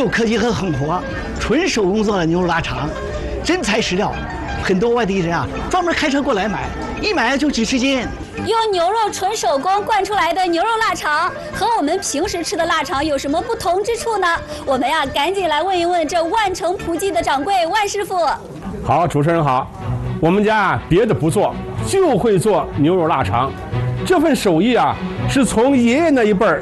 有科技和狠活，纯手工做的牛肉腊肠，真材实料。很多外地人啊，专门开车过来买，一买就几十斤。 用牛肉纯手工灌出来的牛肉腊肠，和我们平时吃的腊肠有什么不同之处呢？我们呀，赶紧来问一问这万城璞记的掌柜万师傅。 好，主持人好，我们家啊别的不做，就会做牛肉腊肠。这份手艺啊，是从爷爷那一辈儿